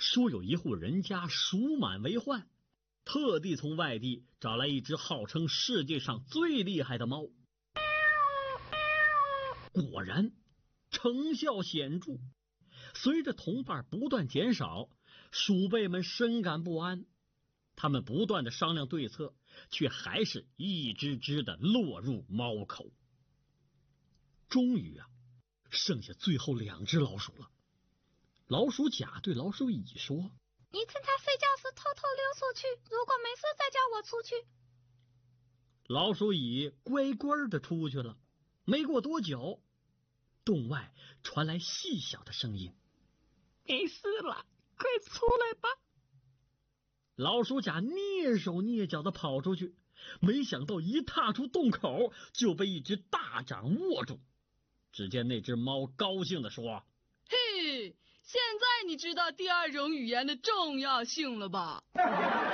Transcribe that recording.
说有一户人家鼠满为患，特地从外地找来一只号称世界上最厉害的猫。果然成效显著，随着同伴不断减少，鼠辈们深感不安，他们不断的商量对策，却还是一只只的落入猫口。终于剩下最后2只老鼠了。老鼠甲对老鼠乙说： 你趁他睡觉时偷偷溜出去，如果没事再叫我出去。 老鼠乙乖乖的出去了。没过多久，洞外传来细小的声音： 没事了，快出来吧。 老鼠甲蹑手蹑脚的跑出去，没想到一踏出洞口就被一只大掌握住。只见那只猫高兴地说： 嘿，现在你知道第2种语言的重要性了吧？